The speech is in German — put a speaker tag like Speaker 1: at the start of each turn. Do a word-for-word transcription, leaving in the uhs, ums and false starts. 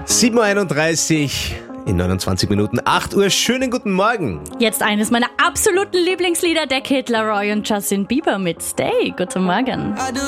Speaker 1: sieben Uhr einunddreißig, in neunundzwanzig Minuten, acht Uhr. Schönen guten Morgen.
Speaker 2: Jetzt eines meiner absoluten Lieblingslieder, der Kid Laroi und Justin Bieber mit Stay. Guten Morgen.